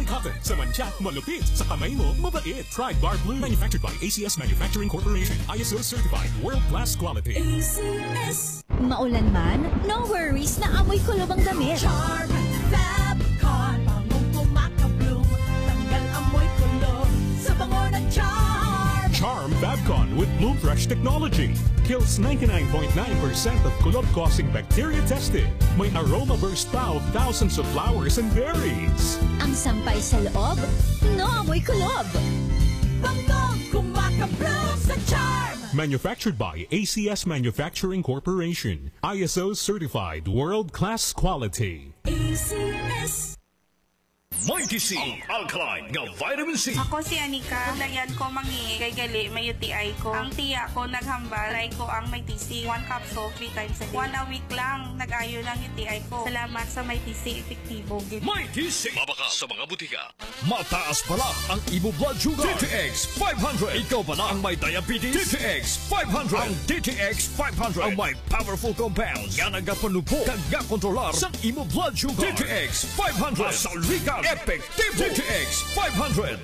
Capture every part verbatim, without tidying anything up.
Pure cotton. Sa mancha, malupit. Sa kamay mo, mabait. Try Bar Blue. Manufactured by A C S Manufacturing Corporation. I S O certified. World-class quality. A C S. Maulan man, no worries na amoy kulob ang damit. Charm Fabcon. Bangong kumakabloom. Tanggal amoy kulob sa bango ng Charm. Charm Fabcon with Bloom Fresh technology. Kills ninety-nine point nine percent of kulob-causing bacteria tested. May aroma burst pa of thousands of flowers and berries. Ang sampay sa loob, no amoy kulob. Bangong kumakabloom sa Charm. Manufactured by A C S Manufacturing Corporation. I S O certified world-class quality. A C S. Mighty C, alkaline nga vitamin C. Ako si Anika. Layan ko mangi kay gali may U T I ko. Ang tiya ko naghambal, try ko ang Mighty C. One capsule, three times a day. One a week lang, nag-ayo ng U T I ko. Salamat sa Mighty C, epektibo. Mighty C. Mabaka sa mga butika. Mataas pala ang imo blood sugar. D T X five hundred. Ikaw pala ang may diabetes. D T X five hundred. Ang D T X five hundred ang may powerful compounds nga nagapanupo kag kontrolar sa imo blood sugar. D T X five hundred. Masalika Effective D T X five hundred.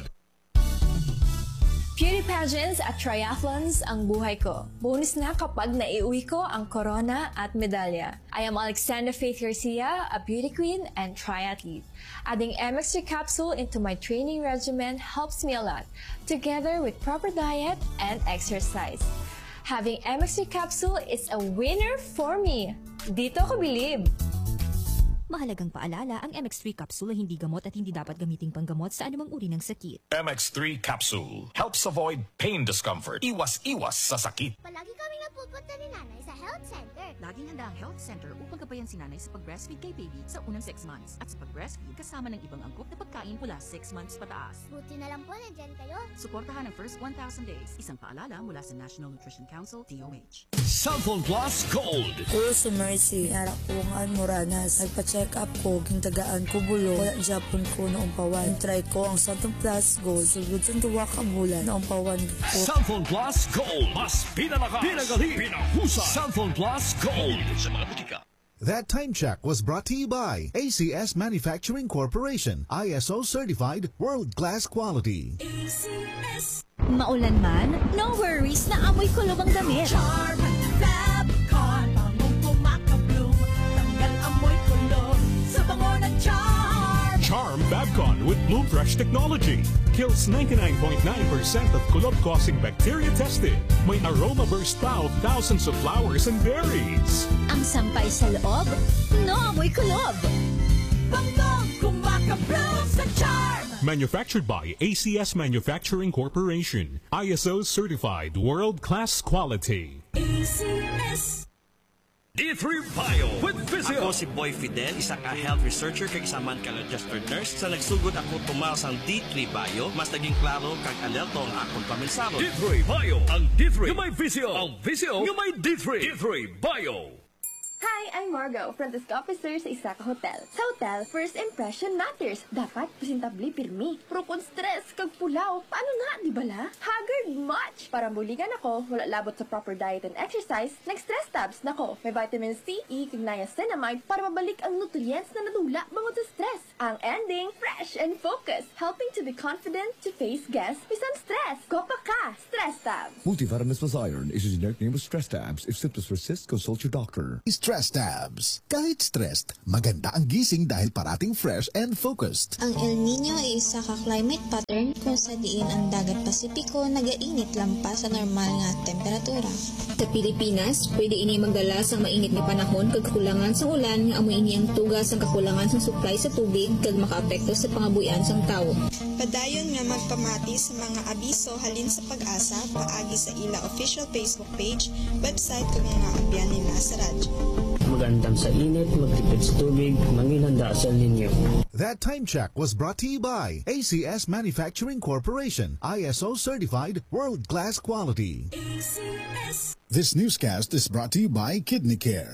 Beauty pageants at triathlons ang buhay ko. Bonus na kapag naiuwi ko ang corona at medalya. I am Alexandra Faith Garcia, a beauty queen and triathlete. Adding M X three capsule into my training regimen helps me a lot, together with proper diet and exercise. Having M X three capsule is a winner for me. Dito ko bilib. Mahalagang paalala, ang M X three capsule ay hindi gamot at hindi dapat gamiting panggamot sa anumang uri ng sakit. M X three capsule helps avoid pain discomfort. Iwas-iwas sa sakit. Palagi kami napupunta ni nanay sa health center. Laging handa ang health center upang gabayan si nanay sa pag-breastfeed kay baby sa unang six months at sa pag-breastfeed kasama ng ibang angkop na pagkain mula six months pataas. Buti na lang po nandyan kayo. Suportahan ang first one thousand days. Isang paalala mula sa National Nutrition Council, D O H. Cellphone Plus Gold. Kuya si Mercy, harap ko ang Moranas. Nagpa-check up ko, gintagaan ko bulo. Wala Japon ko noong pawan. Try ko ang Cellphone Plus Gold. Sugod sa tuwa ka bulan noong pawan ko. Cellphone Plus Gold. Mas pinalakas, pinagaling, pinahusa. Cellphone Plus Gold. Sa mga butika. That time check was brought to you by A C S Manufacturing Corporation, I S O certified world-class quality. A C S. Maulan man, no worries na amoy kulob ang damit. Charm Fabcon. Bangong kumakabloom. Tanggal amoy kulob sa bango ng Charm. Charm Fabcon with Bloom Fresh technology. Kills ninety-nine point nine percent of kulob-causing bacteria tested. May aroma burst pa of thousands of flowers and berries. Ang sampay sa loob, no amoy kulob. Bangong kumakabloom sa Charm. Manufactured by A C S Manufacturing Corporation. I S O certified world-class quality. A C S. D three Bio with Physio. Ako si Boy Fidel, isa ka health researcher kag isa man ka registered nurse. Sa nagsugod ako tumaw sang D three Bio, mas naging klaro kag alerto ang akong paminsaro. D three Bio, ang D three nga may Physio, ang Physio nga may D three. D three Bio. Hi, I'm Margo, front desk officer sa Isaka Hotel. Sa hotel, first impression matters. Dapat presentabli pirmi. Pero kung stress kag pulaw, paano na, di bala? Haggard much! Para buligan ako, wala labot sa proper diet and exercise, nag-stress tabs nako. May vitamin C, E, kag niacinamide para mabalik ang nutrients na nadula bangod sa stress. Ang ending, fresh and focused, helping to be confident to face guests bisan stress. Kopa ka, stress tabs! Multivitamins plus iron is a generic name of stress tabs. If symptoms persist, consult your doctor. Stress tabs. Kahit stressed, maganda ang gising dahil parating fresh and focused. Ang El Nino ay isa ka climate pattern kung sa diin ang dagat Pasipiko nagainit lampas sa normal nga temperatura. Sa Pilipinas, pwede ini magdala sa mainit nga panahon kag kakulangan sa ulan nga amoy ini ang tugas ang kakulangan sa supply sa tubig kag makaapekto sa pangabuyan sang tawo. Padayon nga magpamati sa mga abiso halin sa pag-asa paagi sa ila official Facebook page, website kag mga abyan nila sa radyo. Magandam sa init, magtipid sa tubig, manginhanda sa ninyo. That time check was brought to you by A C S Manufacturing Corporation, I S O certified world-class quality. A C S. This newscast is brought to you by Kidney Care.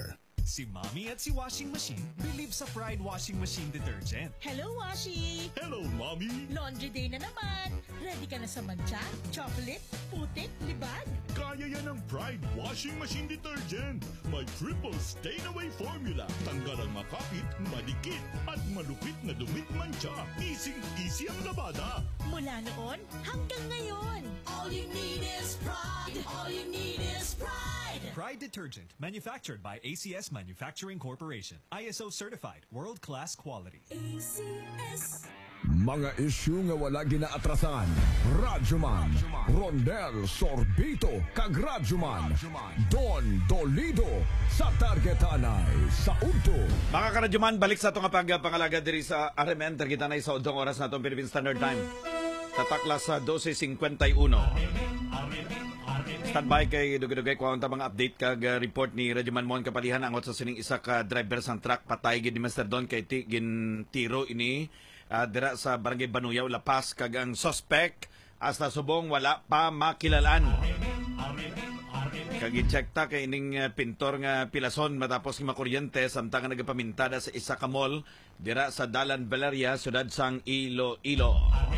Si Mommy at si Washing Machine believe sa Pride Washing Machine Detergent. Hello, Washi! Hello, Mommy! Laundry day na naman. Ready ka na sa mancha, chocolate, putik, libag? Kaya yan ang Pride Washing Machine Detergent. May triple stain-away formula. Tanggal ang makapit, madikit, at malupit na dumit mancha. Easy-easy ang labada. Mula noon hanggang ngayon. All you need is pride. All you need is pride. Pride Detergent, manufactured by A C S Manufacturing Corporation. I S O certified, world-class quality. A C S. Mga isyu nga wala ginaatrasan. Radyoman, Rondel Sorbito, kag Radyoman, Don Dolido, sa Targetanay, sa Udto. Mga karadyoman, balik sa itong pagpangalaga diri sa R M N, Targetanay sa Udtong oras na itong Philippine Standard Time. Tatakla sa twelve fifty-one. Standby kay dugay-dugay ko ang mga update kag uh, report ni Radyoman Mon kapalihan angot sa sining isa ka driver sang truck patay gid ni Mister Don kay ti, gin tiro ini uh, dira sa Barangay Banuyaw, La Paz kag ang suspect hasta subong wala pa makilalan. Kag i-check ta kay ining uh, pintor nga pilason matapos nga makuryente samtang nga nagapamintada sa isa ka mall dira sa Dalan Valeria, siyudad sang Iloilo.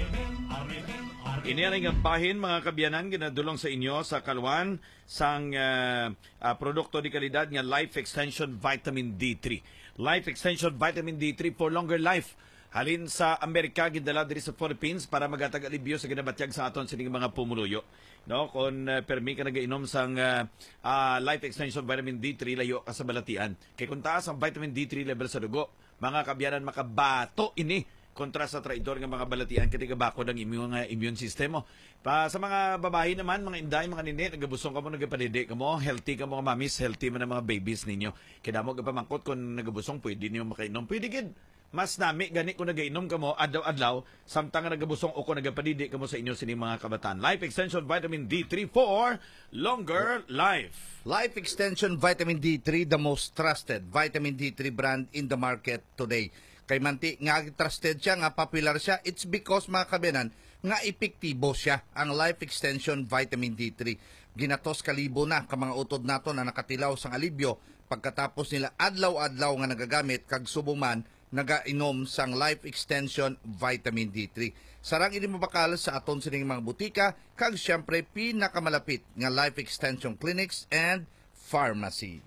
Ini ang bahin mga kabyanan ginadulong sa inyo sa kalwan sang uh, uh, produkto di kalidad nga Life Extension Vitamin D three. Life Extension Vitamin D three for longer life. Halin sa Amerika gidala diri sa Philippines para magatag alibyo sa ginabatyag sa aton sining mga pumuluyo. No, kung uh, permi ka nagainom sang uh, uh, Life Extension Vitamin D three layo ka sa balatian. Kay kung taas ang vitamin D three level sa dugo, mga kabyanan makabato ini kontra sa traidor ng mga balatian kaya bako ng immune, uh, immune system mo. Pa, sa mga babae naman, mga inday, mga nini, nagabusong ka mo, nagapalidi ka mo, healthy ka mo, mamis, healthy mo na mga babies ninyo. Kaya mo kapamangkot kung nagabusong, pwede niyo makainom. Pwede gid. Mas nami, gani kung nagainom ka mo, adlaw-adlaw, samtang nga nagabusong o kung nagapalidi ka mo sa inyo sining mga kabataan. Life Extension Vitamin D three for longer life. Life Extension Vitamin D three, the most trusted vitamin D three brand in the market today. Kay manti nga trusted siya, nga popular siya, it's because mga kabiyanan, nga epektibo siya ang Life Extension Vitamin D three. Ginatos kalibo na ka mga utod nato na nakatilaw sang alibyo pagkatapos nila adlaw-adlaw nga nagagamit kag subuman nagainom sang Life Extension Vitamin D three. Sarang ini mabakal sa aton sining mga butika kag syempre pinakamalapit nga Life Extension Clinics and Pharmacy.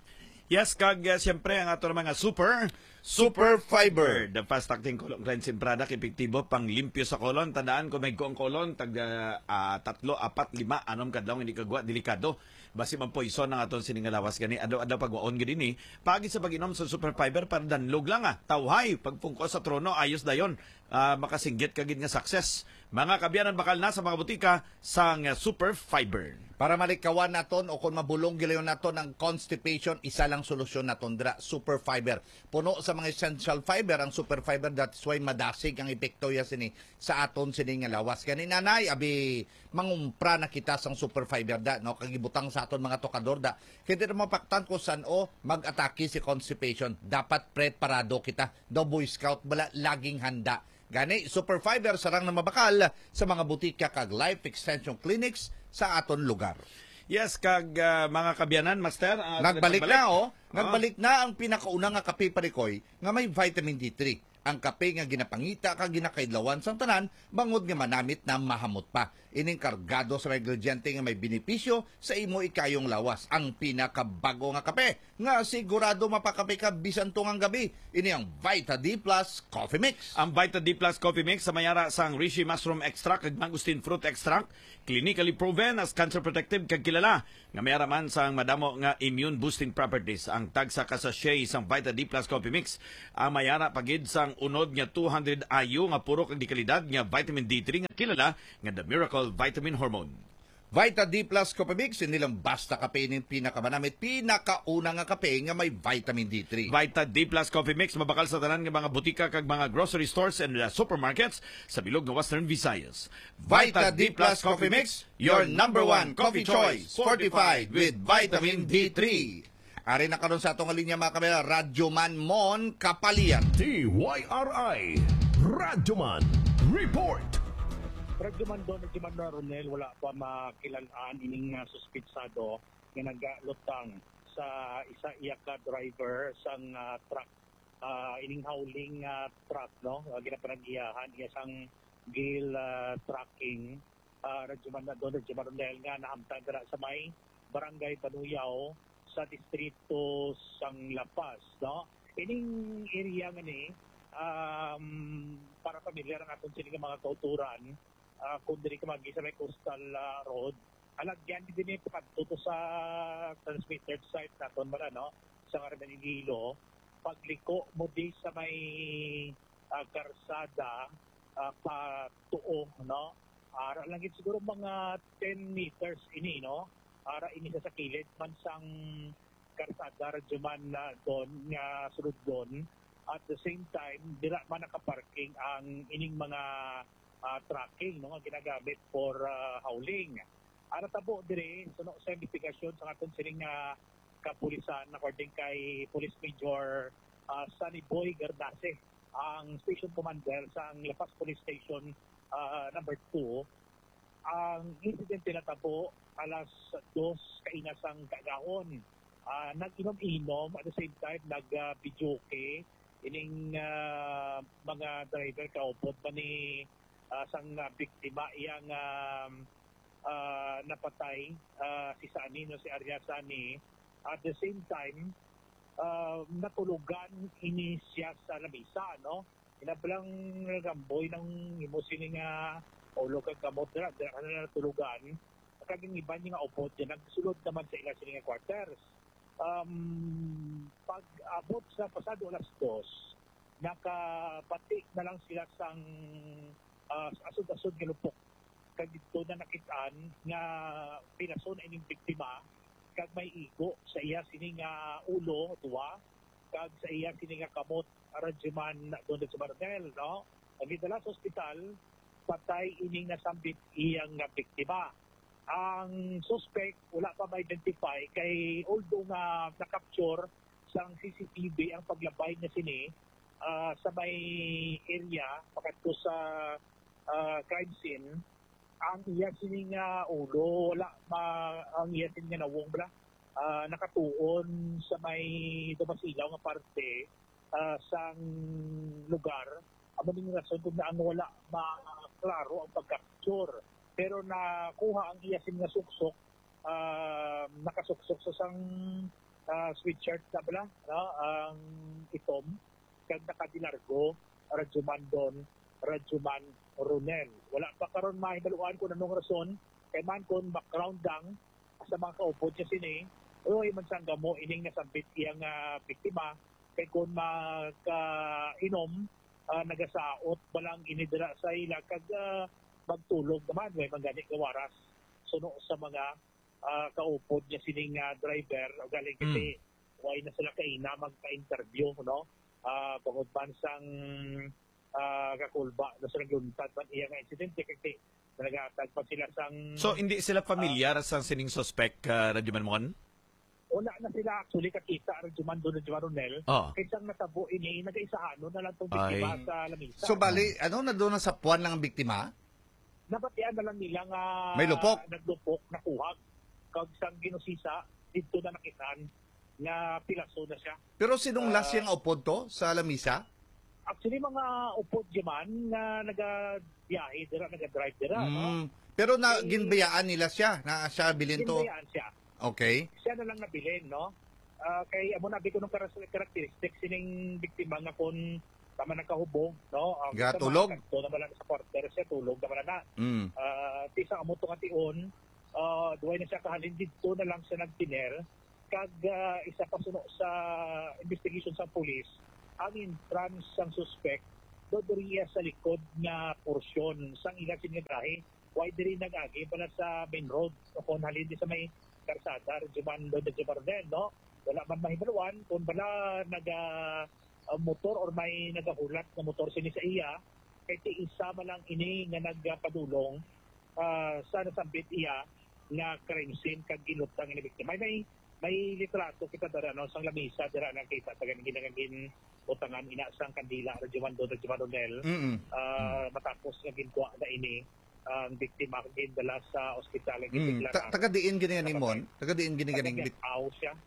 Yes, kag uh, siyempre ang ato mga super Super Fiber, the fast-acting colon cleansing product, epektibo pang limpyo sa kolon. Tandaan kung may goong kolon, tag uh, uh, tatlo, apat, lima, anom kadlaw hindi kagwa, delikado. Basi man poison ang aton siningalawas gani. Ado-ado pag-waon gani ni. Pagi sa pag-inom sa Super Fiber, para danlog lang ah. Tawhay, pagpungko sa trono, ayos dayon. Uh, makasinggit kagid nga success. Mga kabyanan bakal na sa mga butika sang uh, Super Fiber. Para malikawan naton o kung mabulong gilayon naton ang constipation, isa lang solusyon naton dira, Super Fiber. Puno sa mga essential fiber ang Super Fiber, that's why madasig ang epekto ya sini sa aton sini nga lawas. Kani nanay abi mangumpra na kita sang Super Fiber da no kagibutang sa aton mga tokador da. Kaya na mapaktan ko san o mag-atake si constipation. Dapat preparado kita. The Boy Scout bala laging handa. Gani, Super Fiber sarang na mabakal sa mga butika kag Life Extension Clinics sa aton lugar. Yes, kag uh, mga kabyanan, Master. Uh, nagbalik na, oh. Nagbalik na ang pinakauna nga kape parikoy nga may vitamin D three. Ang kape nga ginapangita kag ginakaidlawan sang tanan, bangod nga manamit na mahamot pa. Ining kargado sa mga ingrediente nga may benepisyo sa imo ikayong lawas. Ang pinakabago nga kape nga sigurado mapakape ka bisan tungang gabi. Ini ang Vita D Plus Coffee Mix. Ang Vita D Plus Coffee Mix sa mayara sang Reishi Mushroom Extract ug Mangosteen Fruit Extract, clinically proven as cancer protective kag kilala nga mayara man sang madamo nga immune boosting properties. Ang tagsa ka sachet sang Vita D Plus Coffee Mix ang mayara pagid sang unod nga two hundred I U nga puro kag dikalidad nga vitamin D three nga kilala nga the Miracle Vitamin Hormone. Vita D Plus Coffee Mix, hindi lang basta kape ng pinakamanamit, pinakauna nga kape nga may vitamin D three. Vita D Plus Coffee Mix mabakal sa tanan nga mga butika kag mga grocery stores and uh, supermarkets sa bilog nga Western Visayas. Vita D Plus Coffee Mix, your number one coffee choice, fortified with vitamin D three. Ari na karon sa atong linya mga kamera, Radyoman Mon Kapalian. T Y R I, Radyoman Report. Radyoman Don, Radyoman Ronel, wala pa makilalaan ining uh, suspitsado nga nagalutang sa isa iya ka driver sang uh, truck uh, ining hauling uh, truck no uh, ginapanagyahan iya sang gil uh, trucking uh, radyoman na doon radyoman dahil nga naamtang dira sa may barangay Panuyaw sa distrito sang Lapas no ining area nga ni um, para pamilyar ang aton sila mga kauturan uh, kung diri ka magi sa may coastal uh, road alagyan din ito kadto sa transmitter site naton mara no sa Carmenillo pagliko mo di sa may uh, karsada uh, patuo no ara lang gid siguro mga ten meters ini no ara ini sa kilid man sang karsada radyoman na doon nga sulod doon at the same time dira man nakaparking ang ining mga uh, tracking no nga ginagamit for uh, hauling. Ano tabo dire suno sa investigasyon sa aton sining uh, kapulisan according kay Police Major uh, Sunny Boy Gardase ang station commander sa Lapas Police Station uh, number two ang incident na tabo alas dos kainasang kagahon uh, nag-inom-inom at the same time nag-videoke uh, ining uh, mga driver kaupot pa ni uh, sang uh, biktima iyang uh, Uh, napatay uh, si Sani no si Arya Sani at the same time uh, natulugan ini siya sa lamisa no inabalang gamboy ng imusin nga ulo kag kamot dira dira na natulugan kaging iban nga upod diyan nagsulod naman sa ila sila quarters um, pag abot sa pasado alas dos nakapati na lang sila sang uh, asod-asod gilupok kag dito na nakitaan nga pinaso na ining biktima kag may igo sa iya sini nga ulo duwa kag sa iya sini nga kamot radyoman doon sa Barangay no ang gidala sa ospital patay ining nasambit iyang nga biktima ang suspect wala pa ma-identify kay although nga na-capture sa C C T V ang paglabay niya sini uh, sa may area pakadto sa uh, crime scene ang iya sining uh, ulo wala ma ang iya sining nga nawong bla uh, nakatuon sa may dumasilaw nga parte uh, sang lugar amo ning rason kung na ano wala maklaro ang pagkapture pero nakuha ang iya sining nga suksok uh, nakasuksok sa sang uh, sweatshirt na bla no? Ang itom kag nakadilargo radyoman doon radyoman Ronel. Wala pa karon mahibaluan ko nanong rason kay man kon background lang sa mga kaupod siya sini oy man sang gamo ining nasambit iyang uh, biktima kay kon magka-inom uh, nagasaot balang inidira sa ila kag uh, magtulog naman way mangani ka waras suno sa mga uh, kaupod niya sining uh, driver o galing kasi mm. way na sila kaina magpa-interview no uh, bangod man sang Uh, kakulba na sa nagluntad man iya nga insidente kasi nagaatag pa sila sang so hindi sila familiar uh, sa sining suspect uh, Radyoman Mon? Wala na sila actually kakita Radyoman doon Radyoman Ronel oh. Kaya siyang natabo ini nag-isaano na lang itong biktima sa lamisa so bali ano na doon sa puwan ng biktima? Napatian na lang nila nga may lupok? Naglupok, nakuhag kag sang ginusisa dito na nakitaan nga pilaso na siya pero sinong uh, last yung upod to sa lamisa? Actually, mga upod dyaman na nag-biyahe dira, nag-drive dira. Mm. No? Pero na, ginbayaan nila siya, na siya bilhin to? Ginbayaan siya. Okay. Siya na lang nabilin, no? Uh, kay amo nabi ko ng characteristics sining biktima nga kung tama nakahubog, no? Uh, Gatulog? Ito naman lang sa quarter siya, tulog naman na. Mm. Uh, tisang amo itong ation, uh, duway na siya kahalin dito na lang siya nagtiner. Kag uh, isa pa suno sa investigation sa police, ang entrance sang suspect do diri sa likod nga porsyon sang ila sinigahe why diri nagagi pala sa main road o kung halin di sa may karsada Radyoman do de Jabardel no wala man mahibaluan kung bala naga uh, motor or may nagahulat na motor sini sa iya kay ti isa man lang ini nga nagpadulong uh, sa nasambit iya nga crime scene kag gilutang ni biktima may may litrato kita dara no sang lamisa dara nakita sa ganing ginagin utangan ina sang kandila Radyoman do Radyoman Ronel uh, matapos nga ginkuha na ini ang uh, biktima gindala sa ospital ng mm. Ta- taga diin gini ni Mon taga diin gini ganing bit siya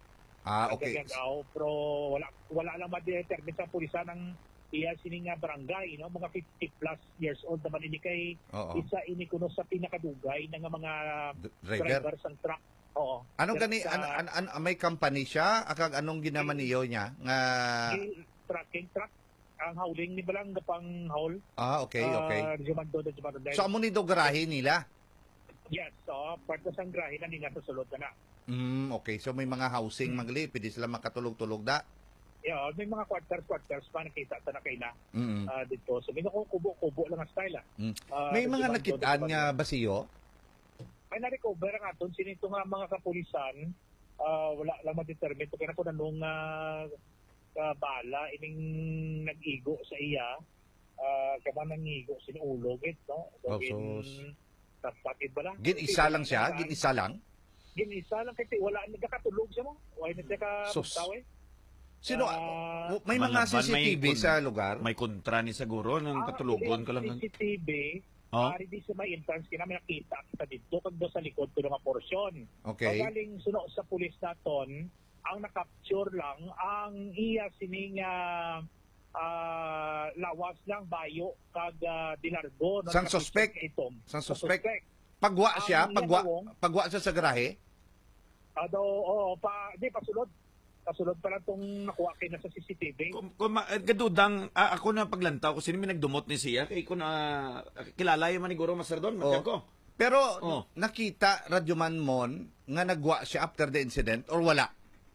Ah, okay. Nagagaw, pero wala wala lang ma-determine sa pulisan ng iya sini nga barangay, no? Mga fifty plus years old naman ini kay Oo. isa ini kuno sa pinakadugay ng mga driver? drivers ng truck. Oo. Anong Pero gani sa- an, an, an, may company siya akag anong ginaman niyo niya nga Gil- trucking truck ang hauling ni balang gapang haul. Ah, okay, okay. Uh, Jumando do Jumando. So amo ni do garahe nila. Yes, so part sa sangrahe na nila sa sulod na na. Mm, okay. So may mga housing magli pwede sila makatulog-tulog da. Yeah, may mga quarters quarters pa nakita ta na kay na Mm. ah, dito. So may nako kubo-kubo lang ang style ah. Mm. Ah, May mga Jumando, nakitaan Jumando. nga basiyo. Ay na-recover ang aton sinito nga mga kapulisan. Ah, wala lang ma-determine to kaya na ko nanong uh, bala ining nag-igo sa iya. Ah, kama nang-igo sinuulog it, no? Oh, gin- sus. Tapatid ba lang? Gin-isa lang siya, gin-isa lang. Gin-isa lang kasi wala nagkakatulog siya mo. Wala na siya ka Sus. bugtaw eh. Sino Ah, may mga Malaban, C C T V may kun- sa lugar? May kontra ni siguro ng Ah, katulugon ko lang. C C T V, Oh? ah, hindi sa may entrance kina may nakita kita dito kag do sa likod ko nga porsyon. Okay. So, galing suno sa pulis naton, ang na-capture lang ang iya sining ah, ah, lawas lang bayo kag ah, Dilardo no, Sang nakapicture suspect? kay Tom. Sang Sa suspect? suspect. Pagwa siya, Ang pagwa iyang pagwa siya sa garahe. Ah, do, oo, pa, di, pasulod. Pasulod pa lang itong nakuha kayo na sa C C T V. Kung ma- gadudang ah, ako na paglantaw ko sino may nagdumot ni siya kay ko na kilala yung maniguro Master Don, Oh. ko. Pero Oh. nakita Radyoman Mon nga nagwa siya after the incident or wala?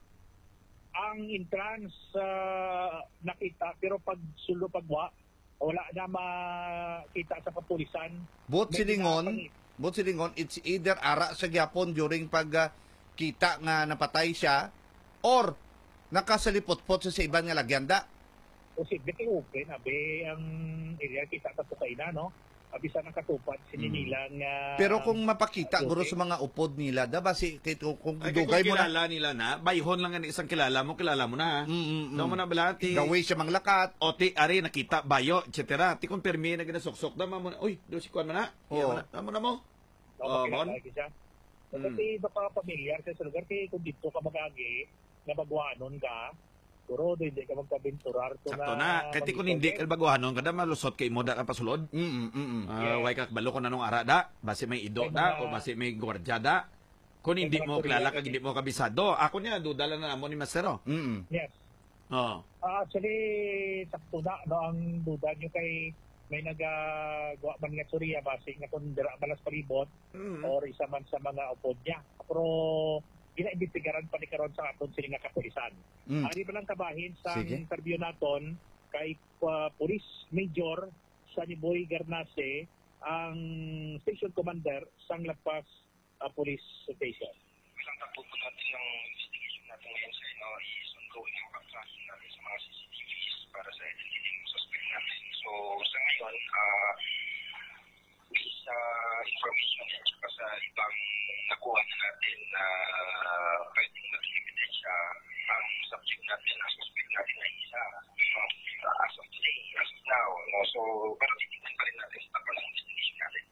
Ang entrance ah, nakita, pero pag sulo pagwa, wala na makita sa kapulisan. Bot May silingon, pinapangit. bot silingon, it's either ara sa gyapon during pag ah, kita nga napatay siya or nakasalipot-pot siya sa ibang nga lagyanda. Posible kay open, abi ang area kita sa tukay na, no? Abisa ng katupad, sininilang... ah, Pero kung mapakita okay. guro sa mga upod nila, da ba si kay- kung, kung Ay, kung dugay mo na kilala nila na, bayhon lang ang isang kilala mo, kilala mo na. Mm, mm, Daw mo na bala, ti... the way siya manglakat. O ti, ari, nakita, bayo, et cetera. Ti kung permi na ginasuksok, dama mo na, uy, do si Kuan mo na. Oo. Oh. Dama na mo. Oh, Oh, makilala Mon? ka siya. Mm. Kasi baka pamilyar sa lugar, kaya kung dito ka magagi, na bagwanon ka, puro hindi ka magpabinturar. Sakto na. Kahit kung hindi ka baguhanon, kada malusot kay mo da ka pasulod. Mm, mm, mm. Ah, Yes. way ka balo ko nanong ara da, base may ido May da mga- o base may gwardiya da. Kung hindi mga mo kilala Koreano. kag hindi mo kabisado, ako niya duda lang na mo ni Masero. Mm. Yes. Oh. Ah, actually, sakto na, no, ang duda nyo kay may nagagawa man nga Surya, basig na kung dira balas palibot, Mm. or isa man sa mga upod niya. Pero, ginaimbestigaran pa ni karon sa aton sila nga kapulisan. Mm. Ari pa lang kabahin sa Sige. interview naton kay uh, Police Major Sunny Boy Garnase, ang station commander sang Lapas uh, Police Station. Bilang takbo po natin ng investigation natin ngayon sa ino is ongoing ang pag-tracking natin sa mga C C T Vs para sa identity ng suspect natin. So sa ngayon, uh, based sa information at saka sa ibang nakuha na natin na uh, pwedeng maging ebidensya, ang subject natin, ang suspect natin ay isa uh, as of today, as of now. No? So, pero titignan pa rin natin sa takbo ng investigation natin.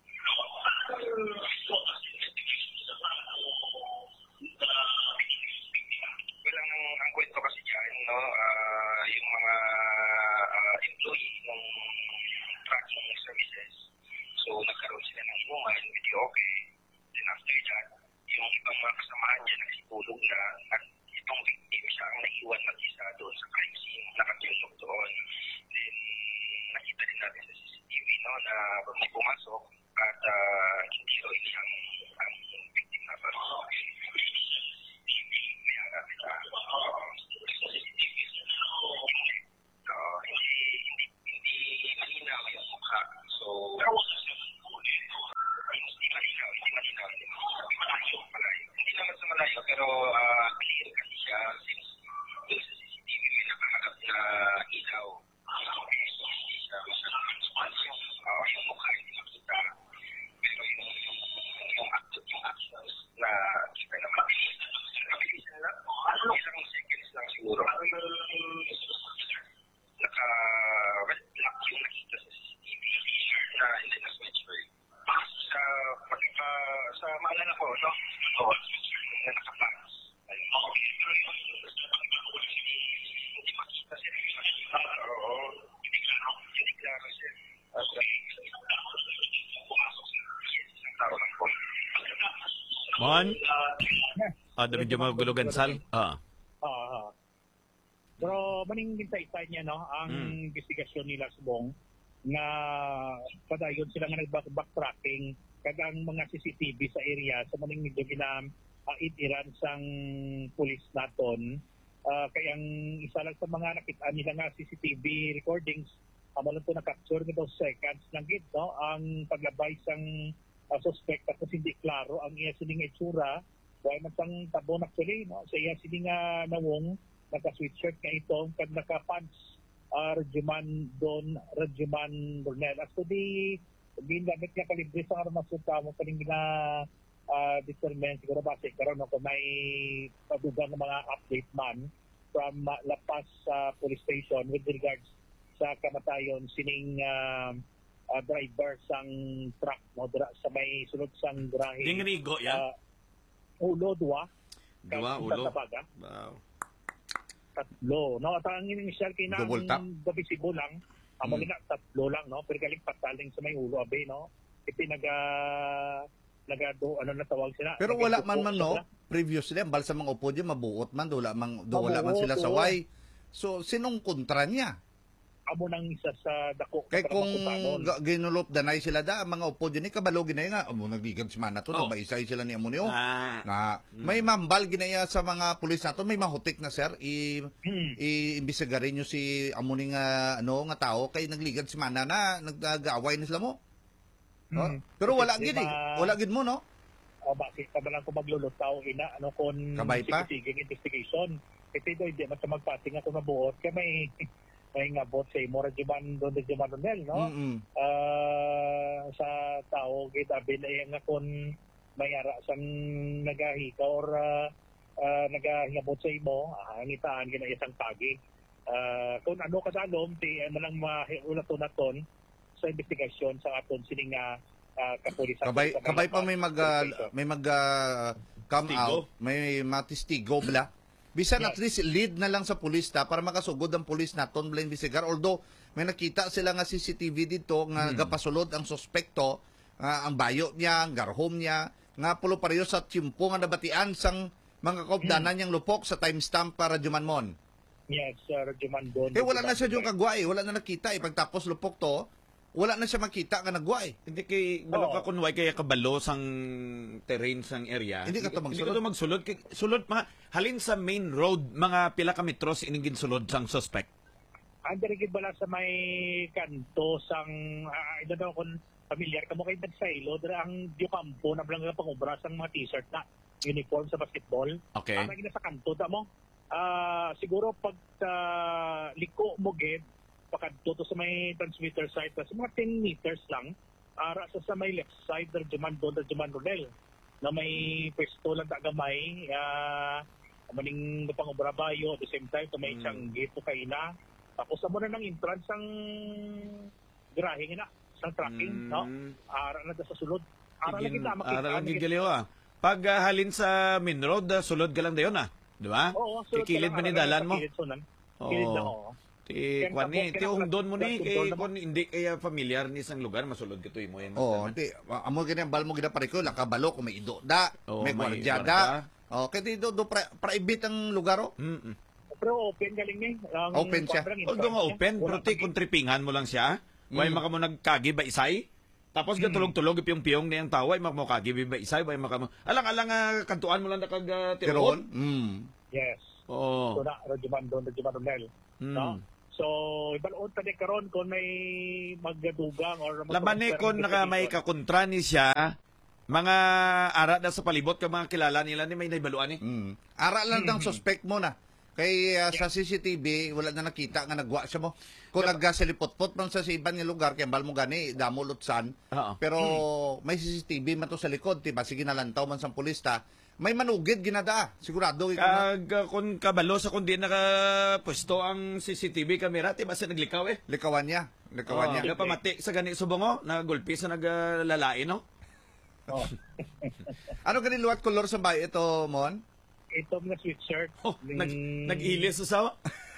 Well, ang, ang kwento kasi dyan, no, ah, yung mga ah, employee ng tracking services, so nagkaroon sila ng inuman, video okay. Then after that, yung ibang mga kasamahan niya nagsipulog na at itong victim siya ang naiwan mag-isa doon sa crime scene, nakatulog doon. Then nakita din natin sa C C T V, no, na may pumasok at ah, hindi raw ini ang, ang victim na parang may harap siya. Uh, hindi, hindi, hindi malinaw yung mukha. So, hindi malinaw, hindi malinaw. Malayo, malayo. Hindi naman sa malayo, pero uh, clear kasi siya since doon sa C C T V may nakaharap na ilaw. So, hindi siya masyadong uh, yung mukha hindi makita. Pero yung yung act- yung actions na kita naman mabilisan lang. Ilang seconds lang siguro. Naka red block yung nakita sa C C T V na hindi na switch right. Sa pagka sa maalala ko, no? Oo. Na nakapass. Mon? Ah, dami dyan magulugan sal. Ah. Ah. Pero maning gintay-tay niya no ang Mm. investigasyon nila subong nga padayon sila nga nag-backtracking kag ang mga C C T V sa area sa maning medyo gina uh, itiran sang pulis naton. Uh, kaya ang isa lang sa mga nakita nila nga C C T V recordings amo lang to na-capture nga those seconds lang gid no ang paglabay sang uh, suspect tapos hindi klaro ang iya sining itsura. Why man sang tabon actually no sa iya sining nga nawong naka-sweatshirt nga ito kag naka-pants uh, Regiman Don Regiman Burnell. As to di ginamit nga kalibre sa armas sa mo kaning na uh, determine siguro base karon no kung may padugan ng mga update man from uh, La Paz uh, Police Station with regards sa kamatayon sining uh, uh, driver sang truck no dra, sa may sulod sang grahe. Dingrigo yan. Uh, ulo dua. Dua ulo. Wow. Tatlo. No, at ang initial kay na visible lang, amo Hmm. na tatlo lang no, pero galing pataling sa may ulo abe no. Iti naga naga do ano na tawag sila. Pero wala man man no, previously ang balsa mga upo di mabuot man do wala man do wala man sila sa way. So sinong kontra niya? Amo nang isa sa dako. Kay kung ga- ginulop danay sila da ang mga upo di kabalo ginay nga amo nagligad si mana to Oh. no maisay sila ni amo niyo. Ah. Na may mambal ginaya sa mga pulis nato may mahutik na sir i i-imbestigarin niyo si amo ni nga ano nga tao kay nagligad si mana na nagagaaway na sila mo. No? Hmm. Pero wala Kasi gid eh. ma- Wala gid mo no. O bakit pa lang ko maglulutaw ina ano kon Kabay pa? sigiging investigation. Ito do hindi man sa magpating ako nabuot kay may may nga bot sa imo Regiman Don Regiman Ronel no. Mm-mm. Ah, sa tao gid abi na nga kon may ara sang nagahika or uh, uh, nagahingabot sa imo ah, angitaan gina isang pagi. Uh, kung ano kadalom ti ano lang mahiulaton naton sa investigasyon sa aton sining nga uh, kapulisan. Kabay sa kabay pa mga- may mag uh, may mag uh, come Testigo. out, may matistigo bla. Bisan at least lead na lang sa pulis ta para makasugod ang pulis naton bla investigar. Although may nakita sila nga C C T V dito nga Hmm. gapasulod ang suspekto, nga ang bayo niya, ang garhom niya, nga pulo pareho sa tiyempo nga nabatian sang mga kaupdanan niyang lupok sa timestamp para Jumanmon. Yes, uh, Regiman Don. Eh wala na siya yung kagway, wala na nakita eh pagtapos lupok to. Wala na siya makita nga nagway. Hindi kay balo ka kunway kaya kabalo sang terrain sang area. Hindi ka to magsulod. Hindi ka to magsulod kay sulod mga halin sa main road mga pila ka metros ining ginsulod sang suspect. Andre gid bala sa may kanto sang uh, I don't know kung familiar ka mo kay Dagsaylo dira ang Dio Campo na blang pangobra sang mga t-shirt na uniform sa basketball. Okay. Ang gina sa kanto ta mo. Ah, siguro pag uh, liko mo gid pakadto to sa may transmitter site sa mga ten meters lang ara sa sa may left side der Juman Don der Juman Rodel na may pwesto lang ta gamay ah maning pangobra bayo at the same time to may Hmm. isang gate to kay na tapos amo na ng entrance ang garahe na sa tracking no ara na ta sa sulod ara lang kita makita Ara lang gigaliw ah. Pag uh, halin sa main road, uh, sulod ka lang dayon ah. Di ba? Oo, sulod ka Kikilid lang, man ni ara lang dalan sa mo. kilid sunan. Oo. Kilid lang, oo. Ti Kaya kwan ni, tapos, ti kaya ungdon mo ni tapos, kay tapos, kun hindi kaya familiar ni sang lugar masulod ka to imo yan. Oh, di amo gani ang bal mo gina pare ko lakabalo kung may ido da, Oo, may may gwardyada. Oh, kay di do, do pri- private ang lugar oh. Mm. Pero open galing ni. Ang Open siya. parang Although nga entrance open, niya, pero wala ti kang- kung tripingan mo lang siya. Way Mm. maka mo nagkagi ba isay? Tapos Mm. gatulog-tulog ipiyong-piyong niyang taway mak mo kagi ba isay way maka mo. Alang-alang uh, kantuan mo lang na kag uh, Tiron. tiron. Mm. Yes. Oo. So na Regiman Don Regiman Ronel. Mm. No? So ibaloon ta ni karon kung may maggadugang or Laban ni kon naka may kakontra ni siya, mga ara na sa palibot ka mga kilala nila ni may naibaluan ni. Mm. Ara lang dang suspect mo na. Kay uh, sa C C T V wala na nakita nga nagwa siya mo. Kung naggasilipot-pot man sa iban nga lugar kay bal mo gani damo lutsan. Pero may C C T V man to sa likod, tiba sige nalantaw man sang pulis ta. May manugid ginada, sigurado ikaw na. Kag uh, kung kabalo sa kundi nakapwesto ang C C T V camera, ti basta naglikaw eh. Likawan niya. Likawan Oh, niya. pamati sa gani subongo, nagulpi sa naglalai no. Oh. Ano gani luwat kolor sa bay ito, Mon? Ito mga sweatshirt. Oh, nag nag-ilis sa sawa.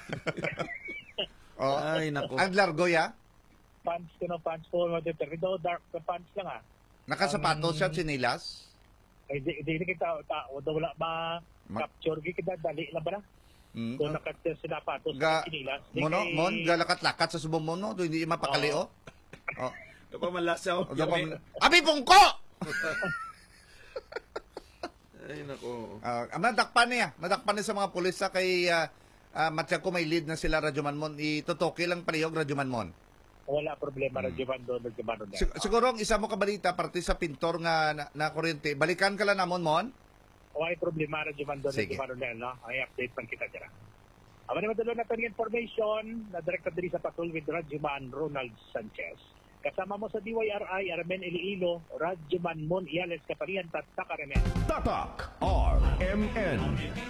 Oh. Ay nako. Ang largo ya? Pants ko na pants ko. Pero dark na pants lang ah. Nakasapatos siya, sinilas? Ay, di, di, di kita, ta, wala ba, capture, di kita, dali lang ba na? Mm. Kung nakat sila patos Ga, sa kinilas. mono, mon, galakat-lakat sa subong mo, no? Do, hindi mapakali, oh. Oh. Ito pa malasaw. Abi pungko! Ay, nako. Uh, madakpan niya. Madakpan niya sa mga pulis sa kay uh, uh, matya ko may lead na sila Radyo Manmon. Itutoki lang palihog Radyo Manmon. Wala problema hmm. Radyo Manmon, Radyo Manmon. Sig- siguro ang isa mo kabalita parte sa pintor nga na, na kuryente. Balikan ka lang namon, Mon? Wala problema Radyo Manmon, Radyo Manmon, no? Ay update pan kita dira. Aba naman dalo na tani information na direkta diri sa patrol with Radyo Man Ronald Sanchez. Kasama mo sa D Y R I, Armen Iloilo, Radyo Manmon, Iales, Kaparian, Tatak, Armen. Tatak, R M N.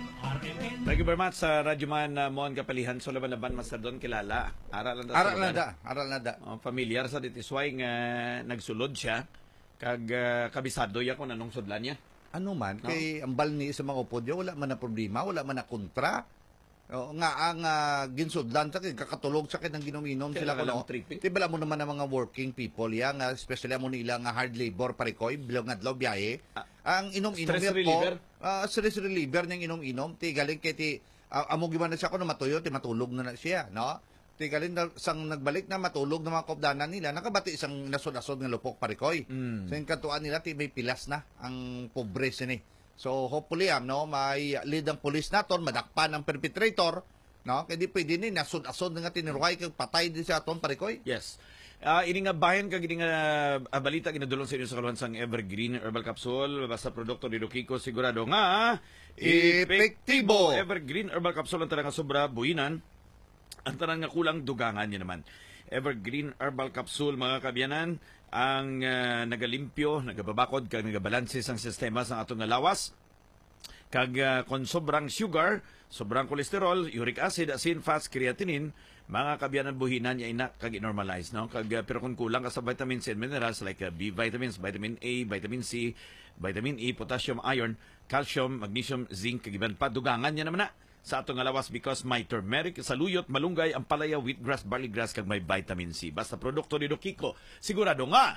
Thank you very much sa Radyo Man uh, Mon Kapalihan. So, laban-laban, Master Don, kilala. Aral lang Aral na da. Aral na da. Oh, familiar sa ditisway nga nagsulod siya. Kag uh, kabisado ya kung anong sudlan niya. Ano man, no? Kay ambal ni sa mga upod, wala man na problema, wala man na kontra. O, nga ang uh, ginsudlan sa kin kakatulog sa kin ng ginominom sila kuno. Di bala mo naman ang mga working people ya nga especially mo nila nga hard labor parikoy bilog nga adlaw biyahe. Ah, ang inom-inom stress po, reliever. Uh, stress reliever niyang inom-inom ti galing kay ti uh, amo giman na siya kuno matuyo ti matulog na na siya, no? Ti galing na, sang nagbalik na matulog na mga kopdanan nila nakabati isang nasod-asod nga lupok parikoy. Mm. Sa so, katuan nila ti may pilas na ang pobre sini. So hopefully am no may lead ang pulis naton madakpan ang perpetrator no kay di pwede ni nasud-asod nga tiniruhay kay patay din sa aton parikoy. Yes. Uh, ini nga bahin kag ini nga uh, balita ginadulong sa inyo sa kaluwansang Evergreen Herbal Capsule basta produkto ni Kiko sigurado nga epektibo. Evergreen Herbal Capsule ang tanang sobra buhinan ang tanang nga kulang dugangan niya naman. Evergreen Herbal Capsule mga kabyanan ang uh, nagalimpyo, nagababakod, kag nagabalanse ang sistema sa atong lawas. Kag uh, kung sobrang sugar, sobrang kolesterol, uric acid, asin, fats, creatinine, mga kabyanan buhinan niya ina kag normalize, no? Kag uh, pero kung kulang ka sa vitamins and minerals like uh, B vitamins, vitamin A, vitamin C, vitamin E, potassium, iron, calcium, magnesium, zinc, kag iban pa dugangan niya naman na sa atong lawas because may turmeric, saluyot, malunggay, ampalaya, wheatgrass, barley grass, kag may vitamin C. Basta produkto ni Kiko, sigurado nga,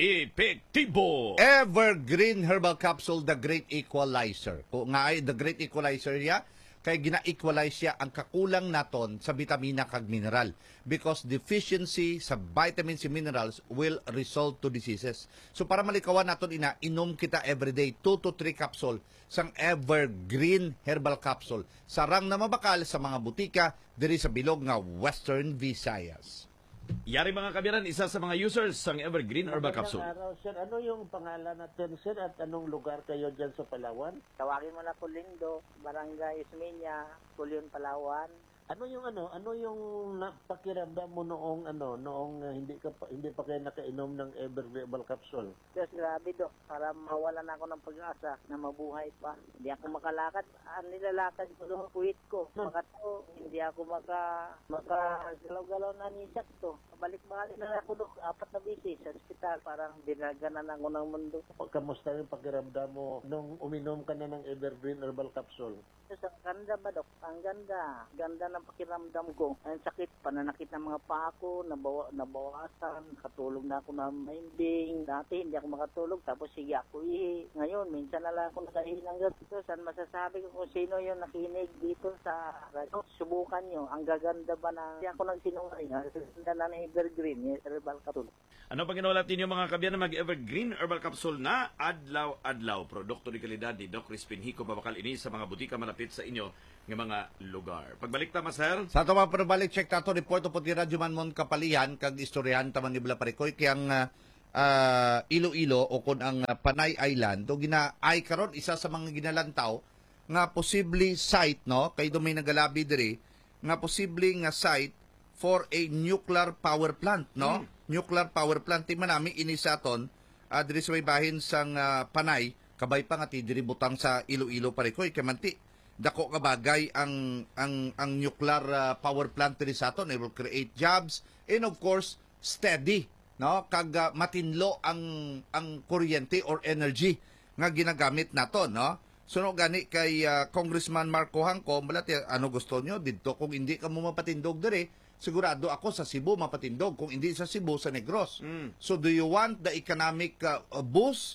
epektibo! Evergreen Herbal Capsule, the great equalizer. Kung nga ay the great equalizer ya, kay gina-equalize siya ang kakulang naton sa vitamina kag mineral because deficiency sa vitamins and minerals will result to diseases. So para malikawan naton ina, inom kita everyday two to three capsule sang Evergreen Herbal Capsule. Sarang na mabakal sa mga butika diri sa bilog nga Western Visayas. Yari mga kabiran, isa sa mga users sang Evergreen Herbal Capsule. Araw, sir, ano yung pangalan natin, sir, at anong lugar kayo dyan sa Palawan? Tawagin mo na Pulindo, Barangay Ismeña, Pulion, Palawan. Ano yung ano, ano yung napakiramdam mo noong ano, noong uh, hindi ka pa, hindi pa kayo nakainom ng Evergreen Herbal Capsule? Diyos, grabe do, para mawalan ako ng pag-asa na mabuhay pa. Hindi ako makalakad, ang nilalakad ko doon, kuwit ko. Makato, hindi ako maka, maka-galaw-galaw na nisyak to. Balik-balik na ako doon, apat na bisi sa ospital, parang dinaganan ako ng mundo. Kamusta yung pakiramdam mo nung uminom ka na ng Evergreen Herbal Capsule? Diyos, ang ganda ba, Dok? Ang ganda. Ganda ng pakiramdam ko. Ang sakit, pananakit ng mga paa ko, nabawa, nabawasan, katulog na ako na mahimbing. Dati hindi ako makatulog, tapos sige ako ihi. Ngayon, minsan na lang ako nakahihi ng ganito. Saan masasabi ko kung sino yung nakinig dito sa radyo? Subukan nyo. Ang gaganda ba na hindi ako nagsinungaling. Ang ganda na ng Evergreen, yung Herbal Capsule. Ano pag inulat ninyo mga kabyan na mag-Evergreen Herbal Capsule na adlaw-adlaw? Produkto ni kalidad ni Doc Crispin Hico, babakal ini sa mga butika malapit sa inyo ng mga lugar. Pagbalik tama, sir? Sa ito mga pagbalik, check tato report o puti Radyo Manmon Kapalian, kag istoryahan taman ni Bala Parikoy, kayang uh, uh, Iloilo o kung ang uh, Panay Island, to gina-ay karon isa sa mga ginalantaw, nga posible site, no? Kay do may nagalabi diri, nga posible nga site for a nuclear power plant, no? Hmm. Nuclear power plant, ti manami inisaton, uh, diri sa may bahin sang uh, Panay, kabay pa nga ti diri butang sa Iloilo Parikoy, kamanti dako ka bagay ang ang ang nuclear uh, power plant diri sa aton. It will create jobs and of course steady, no? Kag uh, matinlo ang ang kuryente or energy nga ginagamit naton, no? So no gani kay uh, Congressman Marco Hangco, balati ano gusto nyo didto kung hindi ka mo mapatindog diri, sigurado ako sa Cebu mapatindog, kung hindi sa Cebu sa Negros. Mm. So do you want the economic uh, boost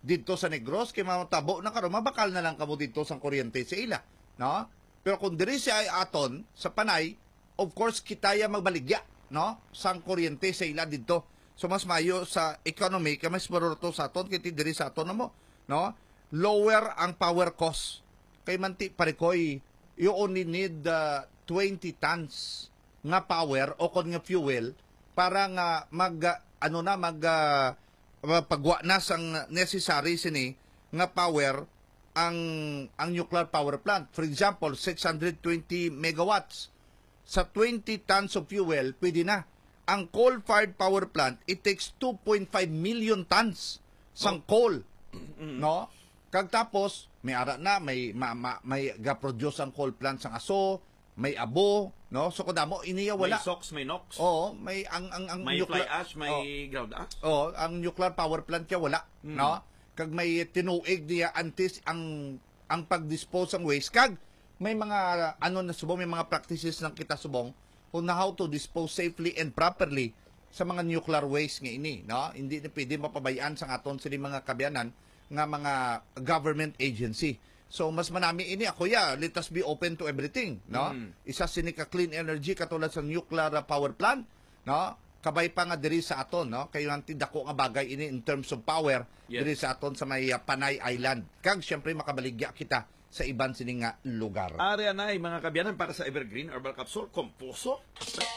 dito sa Negros kay mamutabo na karon mabakal na lang kamo dito sa kuryente sa ila, no? Pero kung diri siya ay aton sa Panay, of course kitaya magbaligya, no? Sang kuryente sa ila dito. So mas mayo sa economy kay mas maruto sa aton kiti diri sa aton mo, no? Lower ang power cost. Kay manti parekoy you only need uh, twenty tons nga power o kon nga fuel para nga mag uh, ano na mag uh, pagwa na sang necessary sini nga power ang ang nuclear power plant. For example, six hundred twenty megawatts. Sa twenty tons of fuel, pwede na. Ang coal-fired power plant, it takes two point five million tons sang oh. coal. No? Kag tapos, may ara na, may ma, ma, may ga-produce ang coal plant sang Aso, may abo, no? So kadamo iniya wala. May SOx, may NOx. Oo, may ang ang ang may nuclear, fly ash, may oh, ground ash. Oo, ang nuclear power plant kaya wala, mm. no? Kag may tinuig niya antes ang ang pag-dispose ng waste. Kag may mga ano na subong, may mga practices ng kita subong on how to dispose safely and properly sa mga nuclear waste nga ini, no? Hindi na pwede mapabayaan sa aton sila mga kabyanan nga mga government agency. So mas manami ini ako ya, let us be open to everything, no? Mm. Isa sini ka clean energy katulad sa nuclear power plant, no? Kabay pa nga diri sa aton, no? Kayo nanti dako nga bagay ini in terms of power, yes, diri sa aton sa may uh, Panay Island. Kag syempre makabaligya kita sa iban sini nga lugar. Area na mga kabyanan para sa Evergreen Herbal Capsule Composo.